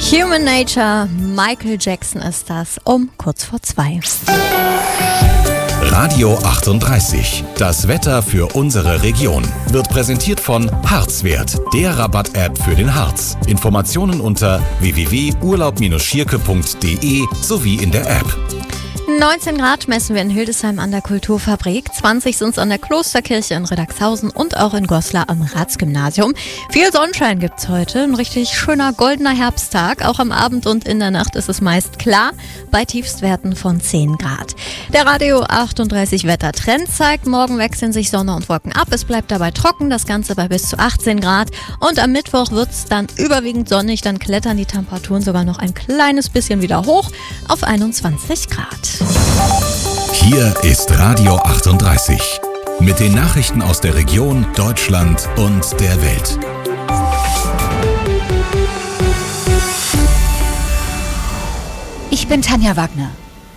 Human Nature, Michael Jackson ist das, um kurz vor 2. Radio 38. Das Wetter für unsere Region wird präsentiert von Harzwert, der Rabatt-App für den Harz. Informationen unter www.urlaub-schierke.de sowie in der App. 19 Grad messen wir in Hildesheim an der Kulturfabrik, 20 sind es an der Klosterkirche in Riddagshausen und auch in Goslar am Ratsgymnasium. Viel Sonnenschein gibt's heute, ein richtig schöner goldener Herbsttag. Auch am Abend und in der Nacht ist es meist klar, bei Tiefstwerten von 10 Grad. Der Radio 38 Wettertrend zeigt, morgen wechseln sich Sonne und Wolken ab. Es bleibt dabei trocken, das Ganze bei bis zu 18 Grad. Und am Mittwoch wird's dann überwiegend sonnig, dann klettern die Temperaturen sogar noch ein kleines bisschen wieder hoch auf 21 Grad. Hier ist Radio 38 mit den Nachrichten aus der Region, Deutschland und der Welt. Ich bin Tanja Wagner.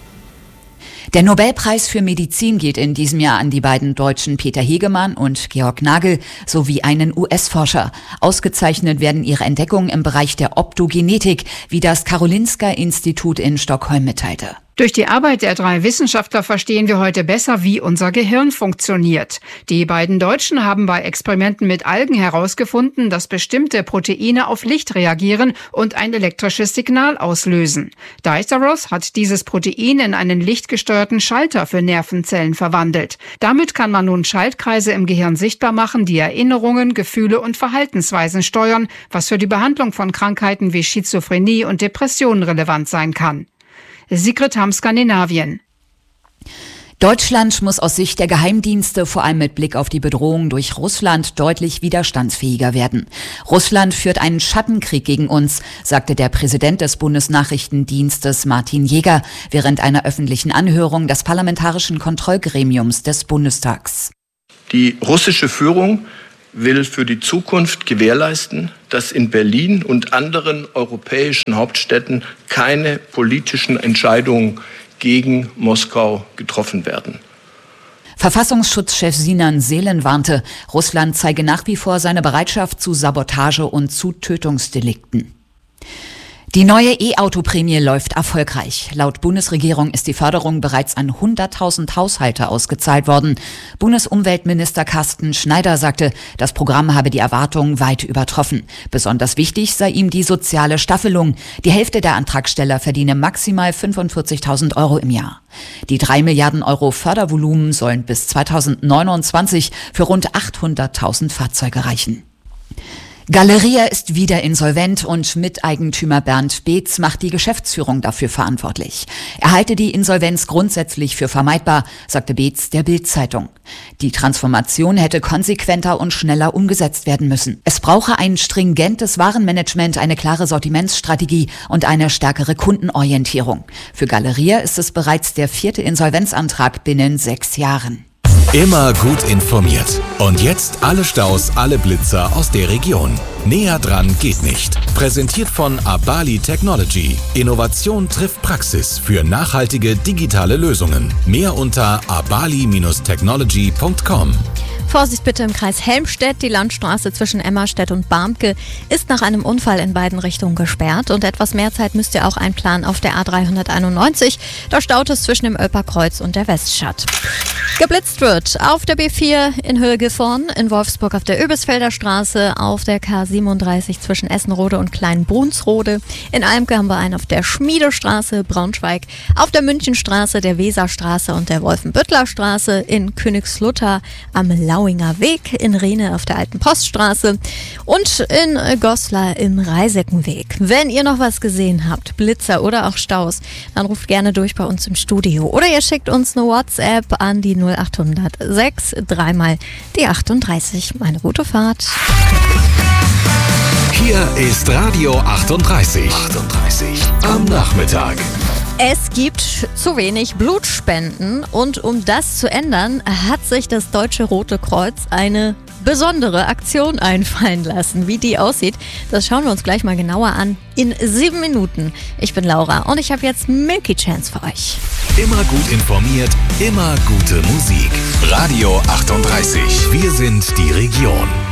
Der Nobelpreis für Medizin geht in diesem Jahr an die beiden Deutschen Peter Hegemann und Georg Nagel sowie einen US-Forscher. Ausgezeichnet werden ihre Entdeckungen im Bereich der Optogenetik, wie das Karolinska-Institut in Stockholm mitteilte. Durch die Arbeit der 3 Wissenschaftler verstehen wir heute besser, wie unser Gehirn funktioniert. Die beiden Deutschen haben bei Experimenten mit Algen herausgefunden, dass bestimmte Proteine auf Licht reagieren und ein elektrisches Signal auslösen. Diceros hat dieses Protein in einen lichtgesteuerten Schalter für Nervenzellen verwandelt. Damit kann man nun Schaltkreise im Gehirn sichtbar machen, die Erinnerungen, Gefühle und Verhaltensweisen steuern, was für die Behandlung von Krankheiten wie Schizophrenie und Depressionen relevant sein kann. Sigrid Hamm, Skandinavien. Deutschland muss aus Sicht der Geheimdienste vor allem mit Blick auf die Bedrohung durch Russland deutlich widerstandsfähiger werden. Russland führt einen Schattenkrieg gegen uns, sagte der Präsident des Bundesnachrichtendienstes Martin Jäger während einer öffentlichen Anhörung des Parlamentarischen Kontrollgremiums des Bundestags. Die russische Führung will für die Zukunft gewährleisten, dass in Berlin und anderen europäischen Hauptstädten keine politischen Entscheidungen gegen Moskau getroffen werden. Verfassungsschutzchef Sinan Seelen warnte, Russland zeige nach wie vor seine Bereitschaft zu Sabotage und zu Tötungsdelikten. Die neue E-Auto-Prämie läuft erfolgreich. Laut Bundesregierung ist die Förderung bereits an 100.000 Haushalte ausgezahlt worden. Bundesumweltminister Carsten Schneider sagte, das Programm habe die Erwartungen weit übertroffen. Besonders wichtig sei ihm die soziale Staffelung. Die Hälfte der Antragsteller verdiene maximal 45.000 € im Jahr. Die 3 Milliarden € Fördervolumen sollen bis 2029 für rund 800.000 Fahrzeuge reichen. Galeria ist wieder insolvent und Miteigentümer Bernd Beetz macht die Geschäftsführung dafür verantwortlich. Er halte die Insolvenz grundsätzlich für vermeidbar, sagte Beetz der Bild-Zeitung. Die Transformation hätte konsequenter und schneller umgesetzt werden müssen. Es brauche ein stringentes Warenmanagement, eine klare Sortimentsstrategie und eine stärkere Kundenorientierung. Für Galeria ist es bereits der 4. Insolvenzantrag binnen 6 Jahren. Immer gut informiert. Und jetzt alle Staus, alle Blitzer aus der Region. Näher dran geht nicht. Präsentiert von Abali Technology. Innovation trifft Praxis für nachhaltige digitale Lösungen. Mehr unter abali-technology.com. Vorsicht bitte im Kreis Helmstedt. Die Landstraße zwischen Emmerstedt und Barmke ist nach einem Unfall in beiden Richtungen gesperrt. Und etwas mehr Zeit müsst ihr auch einplanen auf der A391. Da staut es zwischen dem Oelperkreuz und der Weststadt. Geblitzt wird auf der B4 in Höhe-Gifhorn, in Wolfsburg auf der Öbisfelder Straße, auf der K37 zwischen Essenrode und Kleinbrunsrode. In Almke haben wir einen auf der Schmiedestraße, Braunschweig, auf der Münchenstraße, der Weserstraße und der Wolfenbüttler Straße, in Königslutter am Lauinger Weg, in Rehne auf der Alten Poststraße und in Goslar im Reiseckenweg. Wenn ihr noch was gesehen habt, Blitzer oder auch Staus, dann ruft gerne durch bei uns im Studio. Oder ihr schickt uns eine WhatsApp an die 0806 3 die 38. Eine gute Fahrt. Hier ist Radio 38. Am Nachmittag. Es gibt zu wenig Blutspenden und um das zu ändern, hat sich das Deutsche Rote Kreuz eine besondere Aktion einfallen lassen. Wie die aussieht, das schauen wir uns gleich mal genauer an in 7 Minuten. Ich bin Laura und ich habe jetzt Milky Chance für euch. Immer gut informiert, immer gute Musik. Radio 38. Wir sind die Region.